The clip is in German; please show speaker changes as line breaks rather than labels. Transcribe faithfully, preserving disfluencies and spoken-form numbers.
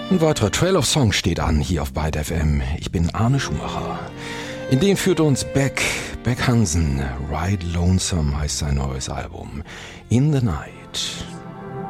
Ein weiterer Trail of Songs steht an hier auf Byte F M. Ich bin Arne Schumacher. In dem führt uns Beck, Beck Hansen. Ride Lonesome heißt sein neues Album. In the Night.